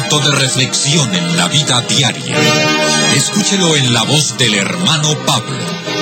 momento de reflexión en la vida diaria. Escúchelo en la voz del hermano Pablo.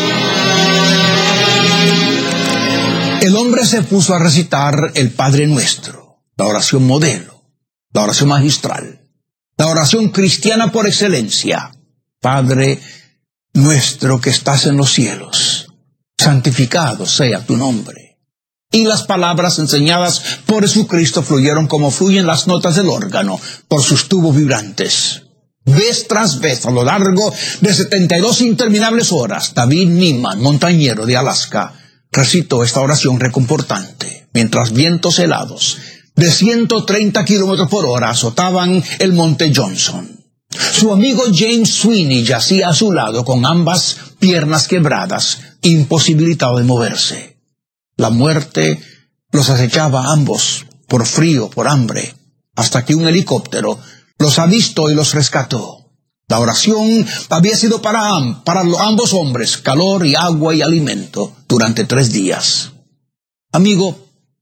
El hombre se puso a recitar el Padre Nuestro, la oración modelo, la oración magistral, la oración cristiana por excelencia. Padre nuestro que estás en los cielos, santificado sea tu nombre. Y las palabras enseñadas por Jesucristo fluyeron como fluyen las notas del órgano por sus tubos vibrantes. Vez tras vez, a lo largo de 72 interminables horas, David Niman, montañero de Alaska, recitó esta oración reconfortante, mientras vientos helados de 130 kilómetros por hora azotaban el monte Johnson. Su amigo James Sweeney yacía a su lado con ambas piernas quebradas, imposibilitado de moverse. La muerte los acechaba a ambos, por frío, por hambre, hasta que un helicóptero los avistó y los rescató. La oración había sido para ambos hombres, calor y agua y alimento durante 3 días. Amigo,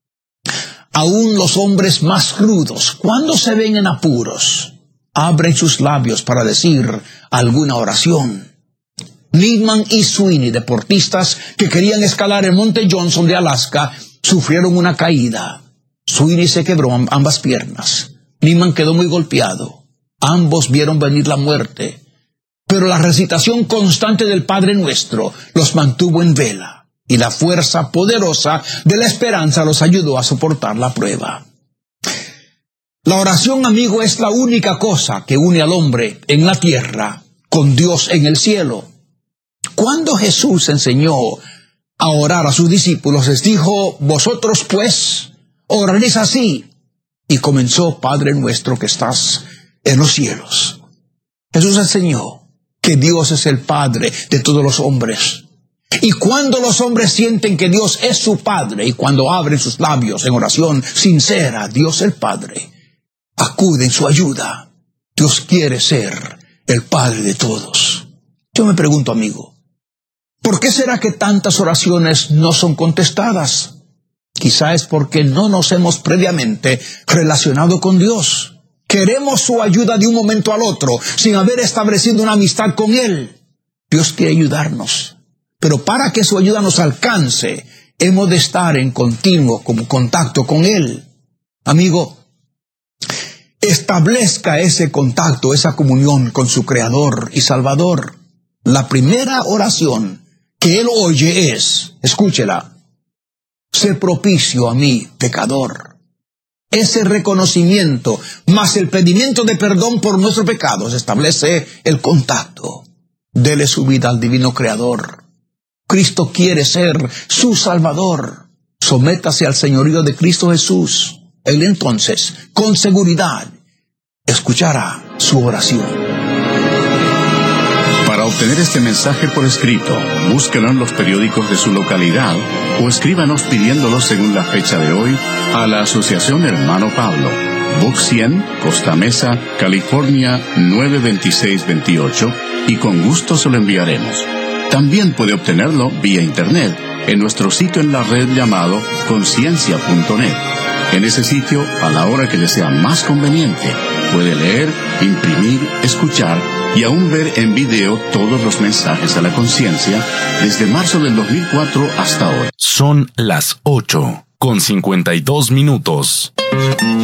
aún los hombres más crudos, cuando se ven en apuros, abren sus labios para decir alguna oración. Niman y Sweeney, deportistas que querían escalar el monte Johnson de Alaska, sufrieron una caída. Sweeney se quebró ambas piernas. Niman quedó muy golpeado. Ambos vieron venir la muerte. Pero la recitación constante del Padre Nuestro los mantuvo en vela, y la fuerza poderosa de la esperanza los ayudó a soportar la prueba. La oración, amigo, es la única cosa que une al hombre en la tierra con Dios en el cielo. Cuando Jesús enseñó a orar a sus discípulos, les dijo: vosotros pues oraréis así. Y comenzó: Padre nuestro que estás en los cielos. Jesús enseñó que Dios es el Padre de todos los hombres. Y cuando los hombres sienten que Dios es su Padre, y cuando abren sus labios en oración sincera, Dios el Padre acude en su ayuda. Dios quiere ser el Padre de todos. Yo me pregunto, amigo, ¿por qué será que tantas oraciones no son contestadas? Quizá es porque no nos hemos previamente relacionado con Dios. Queremos su ayuda de un momento al otro, sin haber establecido una amistad con Él. Dios quiere ayudarnos, pero para que su ayuda nos alcance, hemos de estar en continuo contacto con Él. Amigo, establezca ese contacto, esa comunión con su Creador y Salvador. La primera oración que Él oye es, escúchela: sé propicio a mí, pecador. Ese reconocimiento, más el pedimiento de perdón por nuestros pecados, establece el contacto. Dele su vida al divino Creador. Cristo quiere ser su Salvador. Sométase al señorío de Cristo Jesús. Él entonces, con seguridad, escuchará su oración. Para obtener este mensaje por escrito, búsquelo en los periódicos de su localidad o escríbanos pidiéndolo según la fecha de hoy a la Asociación Hermano Pablo, Box 100, Costa Mesa, California 92628, y con gusto se lo enviaremos. También puede obtenerlo vía internet en nuestro sitio en la red llamado conciencia.net. En ese sitio, a la hora que le sea más conveniente, puede leer, imprimir, escuchar y aún ver en video todos los mensajes a la conciencia desde marzo del 2004 hasta hoy. Son las 8:52.